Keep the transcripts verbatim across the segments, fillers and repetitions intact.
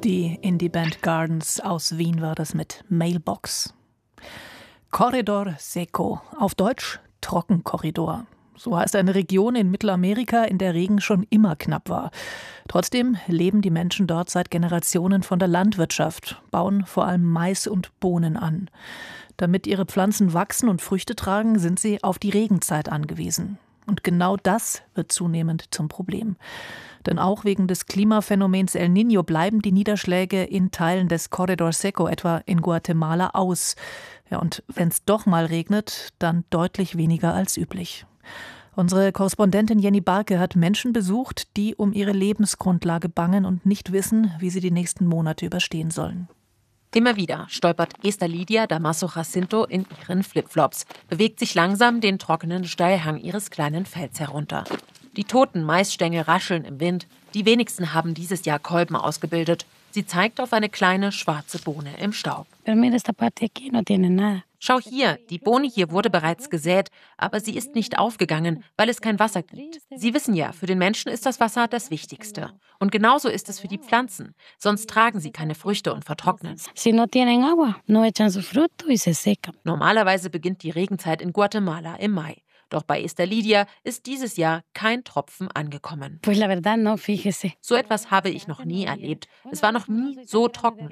Die Indie-Band Gardens aus Wien war das mit Mailbox. Corredor Seco, auf Deutsch Trockenkorridor. So heißt eine Region in Mittelamerika, in der Regen schon immer knapp war. Trotzdem leben die Menschen dort seit Generationen von der Landwirtschaft, bauen vor allem Mais und Bohnen an. Damit ihre Pflanzen wachsen und Früchte tragen, sind sie auf die Regenzeit angewiesen. Und genau das wird zunehmend zum Problem. Denn auch wegen des Klimaphänomens El Niño bleiben die Niederschläge in Teilen des Corredor Seco, etwa in Guatemala, aus. Ja, und wenn es doch mal regnet, dann deutlich weniger als üblich. Unsere Korrespondentin Jenny Barke hat Menschen besucht, die um ihre Lebensgrundlage bangen und nicht wissen, wie sie die nächsten Monate überstehen sollen. Immer wieder stolpert Esther Lidia Damaso Jacinto in ihren Flipflops, bewegt sich langsam den trockenen Steilhang ihres kleinen Felds herunter. Die toten Maisstängel rascheln im Wind. Die wenigsten haben dieses Jahr Kolben ausgebildet. Sie zeigt auf eine kleine schwarze Bohne im Staub. Schau hier, die Bohne hier wurde bereits gesät, aber sie ist nicht aufgegangen, weil es kein Wasser gibt. Sie wissen ja, für den Menschen ist das Wasser das Wichtigste. Und genauso ist es für die Pflanzen. Sonst tragen sie keine Früchte und vertrocknen. Normalerweise beginnt die Regenzeit in Guatemala im Mai. Doch bei Esther Lidia ist dieses Jahr kein Tropfen angekommen. So etwas habe ich noch nie erlebt. Es war noch nie so trocken.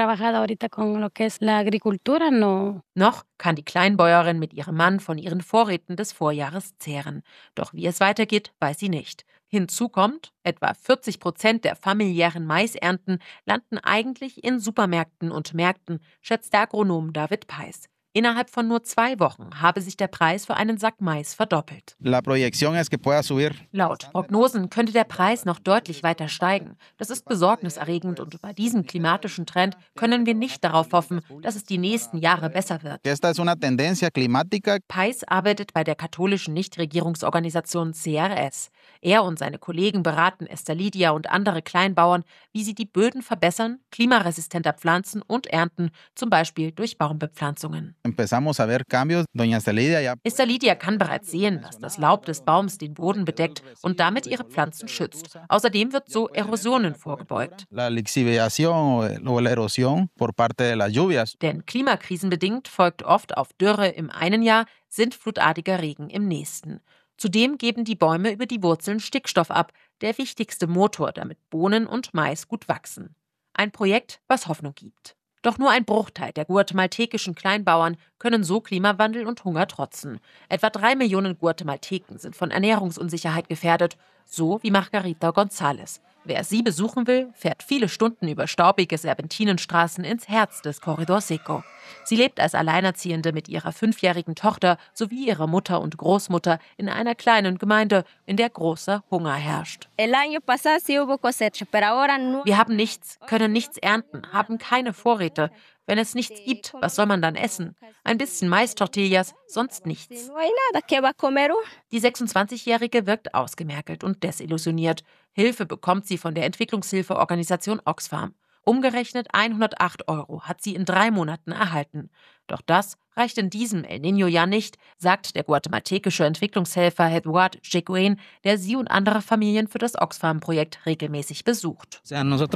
Noch kann die Kleinbäuerin mit ihrem Mann von ihren Vorräten des Vorjahres zehren. Doch wie es weitergeht, weiß sie nicht. Hinzu kommt, etwa vierzig Prozent der familiären Maisernten landen eigentlich in Supermärkten und Märkten, schätzt der Agronom David Pais. Innerhalb von nur zwei Wochen habe sich der Preis für einen Sack Mais verdoppelt. Laut Prognosen könnte der Preis noch deutlich weiter steigen. Das ist besorgniserregend und bei diesem klimatischen Trend können wir nicht darauf hoffen, dass es die nächsten Jahre besser wird. Pais arbeitet bei der katholischen Nichtregierungsorganisation C R S. Er und seine Kollegen beraten Esther Lidia und andere Kleinbauern, wie sie die Böden verbessern, klimaresistenter pflanzen und ernten, zum Beispiel durch Baumbepflanzungen. Esther Lidia kann bereits sehen, dass das Laub des Baums den Boden bedeckt und damit ihre Pflanzen schützt. Außerdem wird so Erosionen vorgebeugt. Denn klimakrisenbedingt folgt oft auf Dürre im einen Jahr sintflutartiger Regen im nächsten. Zudem geben die Bäume über die Wurzeln Stickstoff ab, der wichtigste Motor, damit Bohnen und Mais gut wachsen. Ein Projekt, was Hoffnung gibt. Doch nur ein Bruchteil der guatemaltekischen Kleinbauern können so Klimawandel und Hunger trotzen. Etwa drei Millionen Guatemalteken sind von Ernährungsunsicherheit gefährdet, so wie Margarita González. Wer sie besuchen will, fährt viele Stunden über staubige Serpentinenstraßen ins Herz des Corredor Seco. Sie lebt als Alleinerziehende mit ihrer fünfjährigen Tochter sowie ihrer Mutter und Großmutter in einer kleinen Gemeinde, in der großer Hunger herrscht. Wir haben nichts, können nichts ernten, haben keine Vorräte. Wenn es nichts gibt, was soll man dann essen? Ein bisschen Mais-Tortillas, sonst nichts. Die sechsundzwanzigjährige wirkt ausgemergelt und desillusioniert. Hilfe bekommt sie von der Entwicklungshilfeorganisation Oxfam. Umgerechnet hundertacht Euro hat sie in drei Monaten erhalten. Doch das reicht in diesem El Niño-Jahr nicht, sagt der guatemaltekische Entwicklungshelfer Eduard Cheguen, der sie und andere Familien für das Oxfam-Projekt regelmäßig besucht.